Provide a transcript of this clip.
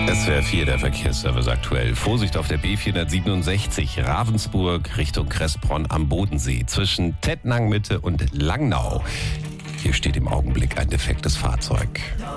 SWR 4, der Verkehrsservice aktuell. Vorsicht auf der B467 Ravensburg Richtung Kressbronn am Bodensee zwischen Tettnang Mitte und Langnau. Hier steht im Augenblick ein defektes Fahrzeug.